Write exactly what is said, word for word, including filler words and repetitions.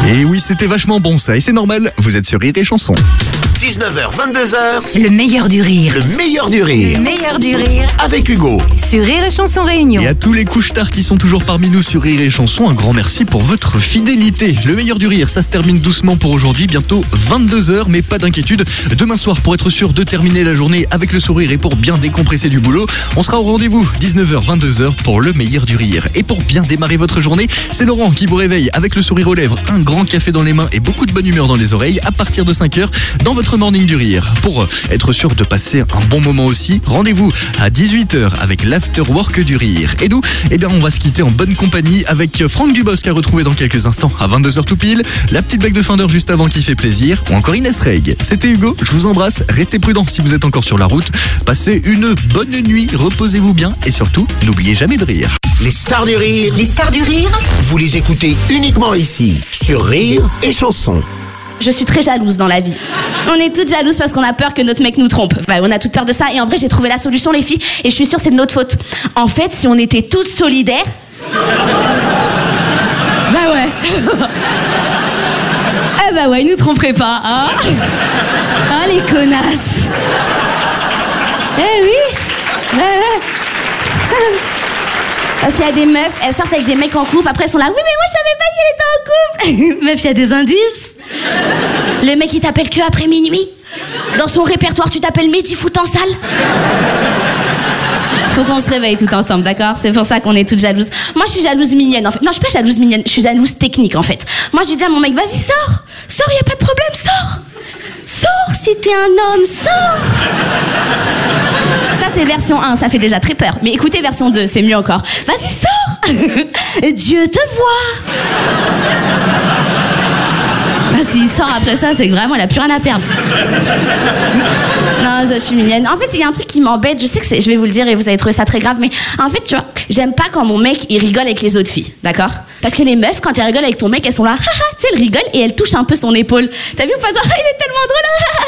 Et oui, c'était vachement bon ça, et c'est normal, vous êtes sur Rire et Chanson. dix-neuf heures, vingt-deux heures, Le meilleur du rire. le meilleur du rire. Le meilleur du rire. Avec Hugo. Sur Rire et Chanson Réunion. Et à tous les couche-tards qui sont toujours parmi nous sur Rire et Chanson, un grand merci pour votre fidélité. Le meilleur du rire, ça se termine doucement pour aujourd'hui, bientôt vingt-deux heures, mais pas d'inquiétude. Demain soir, pour être sûr de terminer la journée avec le sourire et pour bien décompresser du boulot, on sera au rendez-vous dix-neuf heures, vingt-deux heures pour le meilleur du rire. Et pour bien démarrer votre journée, c'est Laurent qui vous réveille avec le sourire aux lèvres, un grand café dans les mains et beaucoup de bonne humeur dans les oreilles à partir de cinq heures dans votre morning du rire. Pour être sûr de passer un bon moment aussi, rendez-vous à dix-huit heures avec l'afterwork du rire. Et nous, eh bien, on va se quitter en bonne compagnie avec Franck Dubosc à retrouver dans quelques instants à vingt-deux heures tout pile, la petite blague de fin d'heure juste avant qui fait plaisir, ou encore Inès Reg. C'était Hugo, je vous embrasse, restez prudents si vous êtes encore sur la route, passez une bonne nuit, reposez-vous bien et surtout, n'oubliez jamais de rire. Les stars du rire, Les stars du rire. vous les écoutez uniquement ici, sur Rire et Chanson. Je suis très jalouse dans la vie. On est toutes jalouses parce qu'on a peur que notre mec nous trompe. Bah, on a toutes peur de ça et en vrai j'ai trouvé la solution les filles et je suis sûre c'est de notre faute. En fait, si on était toutes solidaires... Bah ouais. Ah bah ouais, ils nous tromperaient pas, hein. Ah les connasses. Eh oui. Ouais, ouais. Parce qu'il y a des meufs, elles sortent avec des mecs en couple, après elles sont là, oui mais moi je savais pas qu'il était en couple. Meuf, il y a des indices. Le mec il t'appelle que après minuit. Dans son répertoire tu t'appelles Mehdi foot en salle. Faut qu'on se réveille tout ensemble, d'accord? C'est pour ça qu'on est toutes jalouses. Moi je suis jalouse mignonne en fait. Non, je suis pas jalouse mignonne, je suis jalouse technique en fait. Moi je lui dis à mon mec, vas-y sors. Sors, y a pas de problème, sors. Sors si t'es un homme, sors. Ça c'est version un, ça fait déjà très peur. Mais écoutez version deux, c'est mieux encore. Vas-y sors. Dieu te voit. Ah, s'il sort après ça, c'est que vraiment, elle a plus rien à perdre. Non, je suis mignonne. En fait, il y a un truc qui m'embête. Je sais que c'est, je vais vous le dire et vous allez trouver ça très grave, mais en fait, tu vois, j'aime pas quand mon mec, il rigole avec les autres filles, d'accord? Parce que les meufs, quand elles rigolent avec ton mec, elles sont là, haha, tu sais, elles rigolent et elles touchent un peu son épaule. T'as vu ou pas? Genre, il est tellement drôle.